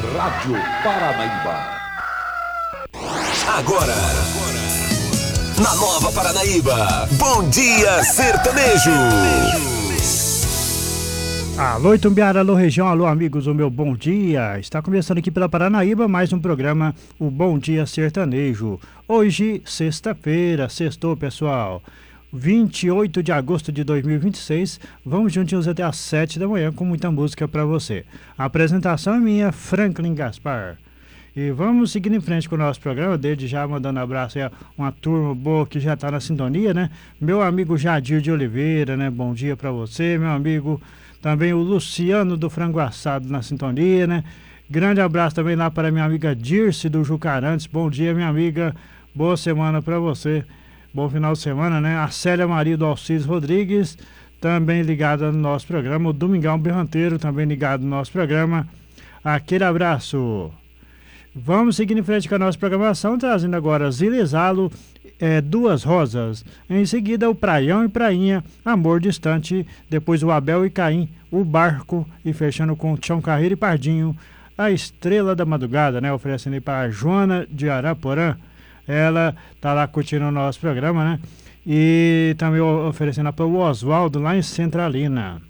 Rádio Paranaíba. Agora, na Nova Paranaíba, Bom Dia Sertanejo. Alô Itumbiara, alô região, alô amigos, o meu bom dia. Está começando aqui pela Paranaíba mais um programa, o Bom Dia Sertanejo. Hoje, sexta-feira, sextou pessoal, 28 de agosto de 2026. Vamos juntinhos até às 7 da manhã com muita música para você. A apresentação é minha, Franklin Gaspar. E vamos seguindo em frente com o nosso programa, desde já mandando abraço aí a uma turma boa que já está na sintonia, né? Meu amigo Jadir de Oliveira, né? Bom dia para você, meu amigo. Também o Luciano do Frango Assado na sintonia, né? Grande abraço também lá para minha amiga Dirce do Jucarantes. Bom dia, minha amiga. Boa semana para você. Bom final de semana, né? A Célia Maria do Alcides Rodrigues, também ligada no nosso programa. O Domingão Berranteiro, também ligado no nosso programa. Aquele abraço. Vamos seguir em frente com a nossa programação, trazendo agora Zilizalo, Duas Rosas. Em seguida, o Praião e Prainha, Amor Distante. Depois, o Abel e Caim, O Barco. E fechando com Tião Carreiro e Pardinho, A Estrela da Madrugada, né? Oferecendo aí para a Joana de Araporã. Ela tá lá curtindo o nosso programa, né? E também oferecendo para o Oswaldo lá em Centralina.